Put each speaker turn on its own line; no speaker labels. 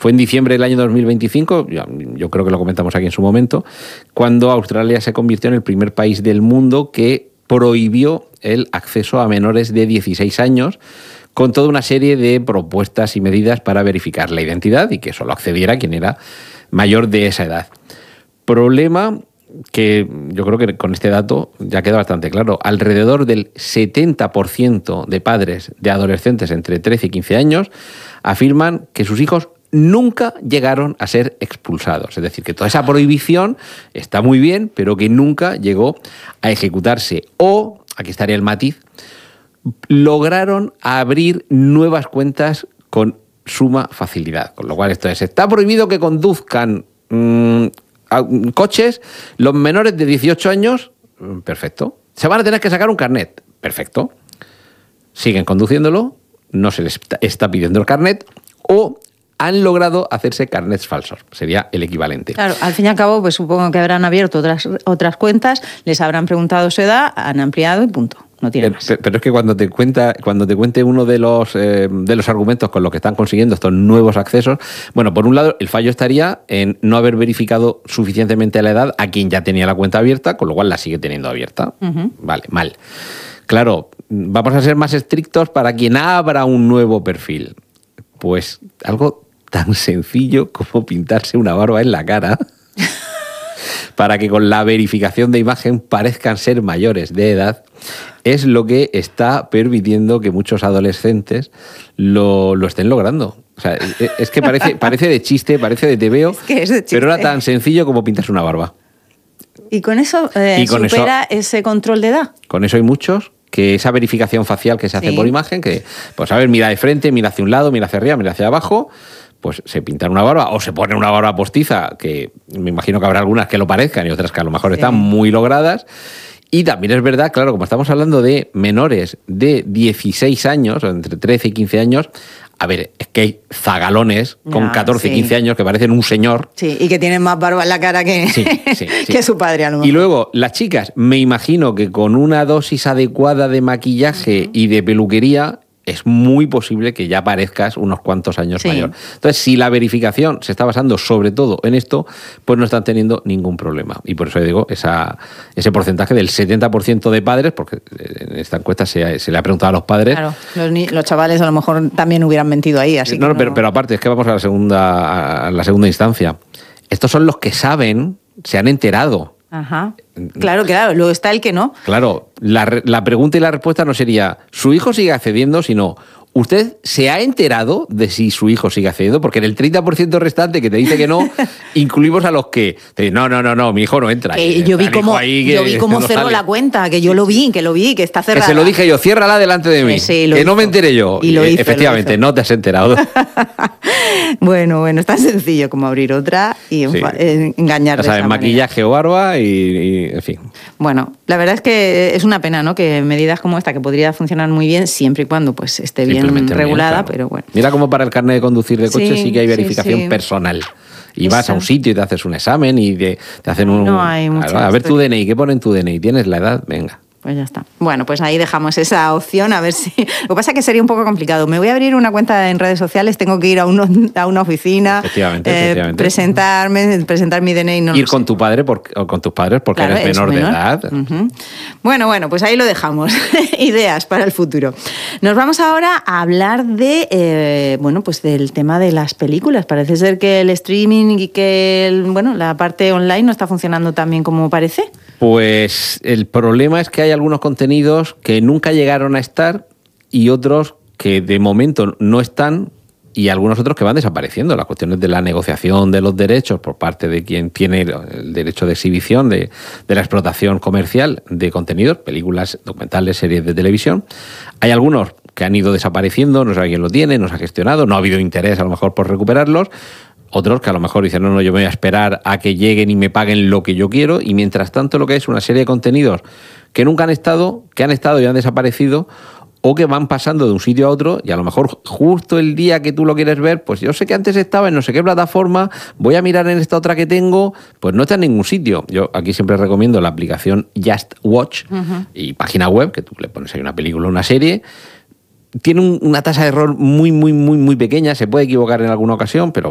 Fue en diciembre del año 2025, yo creo que lo comentamos aquí en su momento, cuando Australia se convirtió en el primer país del mundo que prohibió el acceso a menores de 16 años con toda una serie de propuestas y medidas para verificar la identidad y que solo accediera quien era mayor de esa edad. Problema que yo creo que con este dato ya queda bastante claro. Alrededor del 70% de padres de adolescentes entre 13 y 15 años afirman que sus hijos nunca llegaron a ser expulsados. Es decir, que toda esa prohibición está muy bien, pero que nunca llegó a ejecutarse. O, aquí estaría el matiz, lograron abrir nuevas cuentas con suma facilidad. Con lo cual esto es, está prohibido que conduzcan coches los menores de 18 años, perfecto. Se van a tener que sacar un carnet, perfecto. Siguen conduciéndolo, no se les está pidiendo el carnet o han logrado hacerse carnets falsos. Sería el equivalente.
Claro, al fin y al cabo, pues supongo que habrán abierto otras cuentas, les habrán preguntado su edad, han ampliado y punto. No tiene más.
Pero es que cuando te cuente uno de los argumentos con los que están consiguiendo estos nuevos accesos, bueno, por un lado, el fallo estaría en no haber verificado suficientemente la edad a quien ya tenía la cuenta abierta, con lo cual la sigue teniendo abierta. Uh-huh. Vale, mal. Claro, vamos a ser más estrictos para quien abra un nuevo perfil. Pues algo tan sencillo como pintarse una barba en la cara para que con la verificación de imagen parezcan ser mayores de edad, es lo que está permitiendo que muchos adolescentes lo estén logrando. O sea, es que parece de chiste, parece de tebeo, es que es de chiste. Pero era tan sencillo como pintarse una barba.
¿Y con eso supera ese control de edad?
Con eso hay muchos que esa verificación facial que se hace por imagen, que, pues a ver, mira de frente, mira hacia un lado, mira hacia arriba, mira hacia abajo, pues se pintan una barba o se ponen una barba postiza, que me imagino que habrá algunas que lo parezcan y otras que a lo mejor están muy logradas. Y también es verdad, claro, como estamos hablando de menores de 16 años, o entre 13 y 15 años, a ver, es que hay zagalones con 14, 15 años que parecen un señor.
Sí, y que tienen más barba en la cara que, que su padre a lo mejor.
Y luego, las chicas, me imagino que con una dosis adecuada de maquillaje y de peluquería, es muy posible que ya parezcas unos cuantos años mayor. Entonces, si la verificación se está basando sobre todo en esto, pues no están teniendo ningún problema. Y por eso digo, ese porcentaje del 70% de padres, porque en esta encuesta se le ha preguntado a los padres.
Claro, los chavales a lo mejor también hubieran mentido ahí. Así
no,
que
pero aparte, es que vamos a la segunda instancia. Estos son los que saben, se han enterado.
Ajá. Claro, luego está el que no.
Claro, la pregunta y la respuesta no sería ¿su hijo sigue accediendo? Sino ¿usted se ha enterado de si su hijo sigue accediendo? Porque en el 30% restante que te dice que no, incluimos a los que te dicen, no, mi hijo no entra.
Yo vi cómo cerró la cuenta, que yo lo vi, que está cerrada.
Que se lo dije yo, ciérrala delante de mí, que no me enteré yo.
Y lo hice,
efectivamente, no te has enterado.
Bueno, es tan sencillo como abrir otra y engañar de esa manera.
Maquillaje o barba y en fin.
Bueno, la verdad es que es una pena, ¿no? Que medidas como esta, que podría funcionar muy bien siempre y cuando pues esté bien regulada, claro. Pero bueno.
Mira cómo para el carnet de conducir de coche sí que hay verificación personal. Y vas a un sitio y te haces un examen y te hacen un...
No hay mucha
a ver tu DNI, ¿qué pone en tu DNI? ¿Tienes la edad? Venga.
Pues ya está. Bueno, pues ahí dejamos esa opción, a ver si... Lo que pasa es que sería un poco complicado. Me voy a abrir una cuenta en redes sociales, tengo que ir a una oficina, efectivamente. Presentar mi DNI.
Ir con tu padre o con tus padres porque claro, eres menor de edad.
Uh-huh. Bueno, pues ahí lo dejamos. Ideas para el futuro. Nos vamos ahora a hablar de, pues del tema de las películas. Parece ser que el streaming y que la parte online no está funcionando tan bien como parece.
Pues el problema es que hay algunos contenidos que nunca llegaron a estar y otros que de momento no están y algunos otros que van desapareciendo. Las cuestiones de la negociación de los derechos por parte de quien tiene el derecho de exhibición, de la explotación comercial de contenidos, películas, documentales, series de televisión. Hay algunos que han ido desapareciendo, no sé quién lo tiene, no se ha gestionado, no ha habido interés a lo mejor por recuperarlos. Otros que a lo mejor dicen, no, yo me voy a esperar a que lleguen y me paguen lo que yo quiero. Y mientras tanto lo que es una serie de contenidos que nunca han estado, que han estado y han desaparecido, o que van pasando de un sitio a otro y a lo mejor justo el día que tú lo quieres ver, pues yo sé que antes estaba en no sé qué plataforma, voy a mirar en esta otra que tengo, pues no está en ningún sitio. Yo aquí siempre recomiendo la aplicación Just Watch y página web, que tú le pones ahí una película o una serie. Tiene una tasa de error muy, muy, muy, muy pequeña, se puede equivocar en alguna ocasión, pero